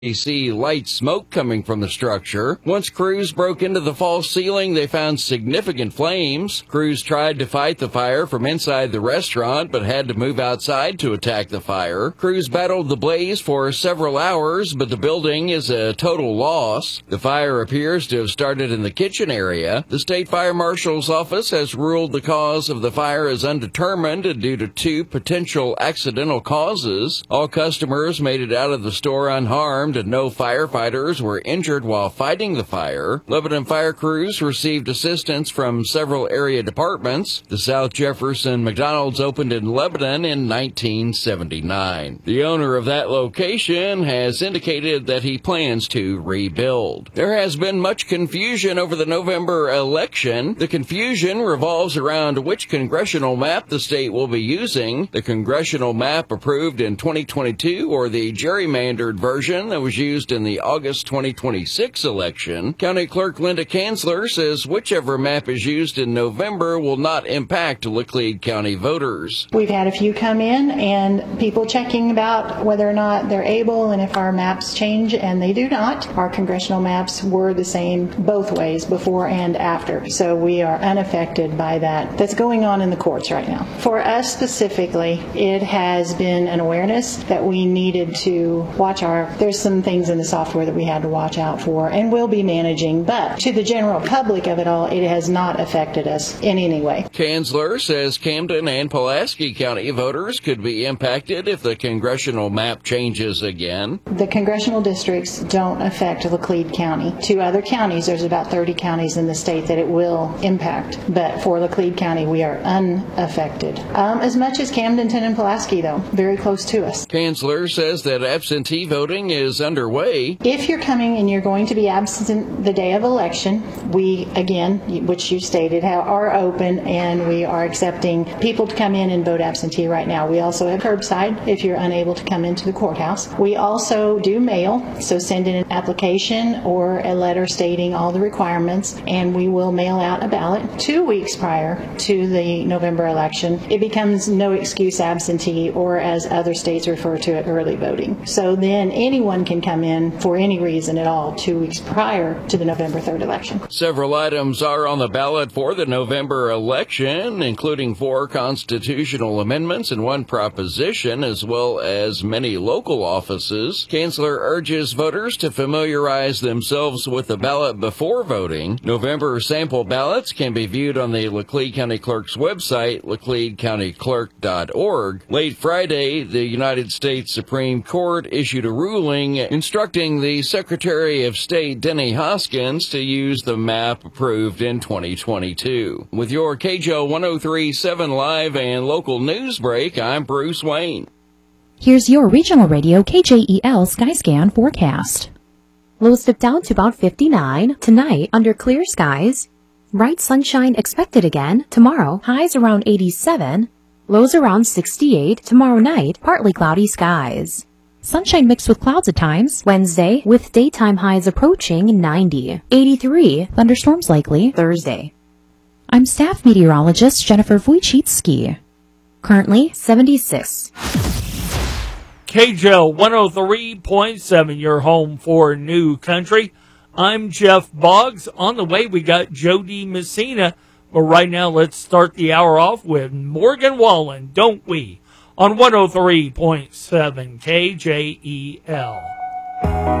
They see light smoke coming from the structure. Once crews broke into the false ceiling, they found significant flames. Crews tried to fight the fire from inside the restaurant, but had to move outside to attack the fire. Crews battled the blaze for several hours, but the building is a total loss. The fire appears to have started in the kitchen area. The state fire marshal's office has ruled the cause of the fire is undetermined due to 2 potential accidental causes. All customers made it out of the store unharmed, and no firefighters were injured while fighting the fire. Lebanon fire crews received assistance from several area departments. The South Jefferson McDonald's opened in Lebanon in 1979. The owner of that location has indicated that he plans to rebuild. There has been much confusion over the November election. The confusion revolves around which congressional map the state will be using: the congressional map approved in 2022 or the gerrymandered version that was used in the August 2026 election. County Clerk Linda Kanzler says whichever map is used in November will not impact Laclede County voters. We've had a few come in and people checking about whether or not they're able and if our maps change, and they do not. Our congressional maps were the same both ways, before and after. So we are unaffected by that. That's going on in the courts right now. For us specifically, it has been an awareness that we needed to watch there's some things in the software that we had to watch out for and will be managing, but to the general public of it all, it has not affected us in any way. Kanzler says Camden and Pulaski County voters could be impacted if the congressional map changes again. The congressional districts don't affect Laclede County. 2 other counties, there's about 30 counties in the state that it will impact, but for Laclede County, we are unaffected. As much as Camdenton and Pulaski, though, very close to us. Kanzler says that absentee voting is underway. If you're coming and you're going to be absent the day of election, we, again, which you stated, are open, and we are accepting people to come in and vote absentee right now. We also have curbside if you're unable to come into the courthouse. We also do mail, so send in an application or a letter stating all the requirements, and we will mail out a ballot 2 weeks prior to the November election. It becomes no excuse absentee, or as other states refer to it, early voting. So then anyone can come in for any reason at all 2 weeks prior to the November 3rd election. Several items are on the ballot for the November election, including 4 constitutional amendments and 1 proposition, as well as many local offices. Kanzler urges voters to familiarize themselves with the ballot before voting. November sample ballots can be viewed on the Laclede County Clerk's website, lacledecountyclerk.org. Late Friday, the United States Supreme Court issued a ruling instructing the Secretary of State, Denny Hoskins, to use the map approved in 2022. With your KJO 103.7 live and local news break, I'm Bruce Wayne. Here's your regional radio KJEL Skyscan forecast. Lows dip down to about 59 tonight under clear skies. Bright sunshine expected again tomorrow, highs around 87. Lows around 68 tomorrow night, partly cloudy skies. Sunshine mixed with clouds at times Wednesday, with daytime highs approaching 90. 83, thunderstorms likely Thursday. I'm staff meteorologist Jennifer Wojcicki. Currently 76. KJO 103.7, your home for new country. I'm Jeff Boggs. On the way, we got Jody Messina. But right now, let's start the hour off with Morgan Wallen, don't we? On 103.7 KJEL.